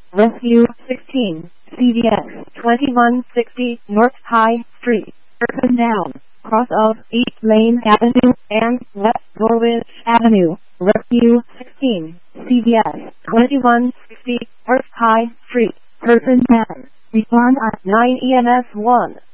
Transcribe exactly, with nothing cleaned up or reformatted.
Rescue sixteen, C V S twenty-one sixty North High Street, Urban Down, cross of East Main Avenue and West Norwich Avenue. Rescue sixteen, C V S twenty-one sixty North High Street, Urban Down. Respond at nine E M S one.